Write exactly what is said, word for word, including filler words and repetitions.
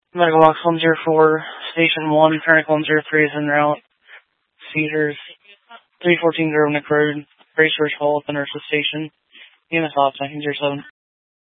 Medical box one zero four, station one, current one zero three is en route. Seizures, three fourteen Grosvenor Road, Bracehurst Hall, at the nurse's station. E M S ops, nine zero seven.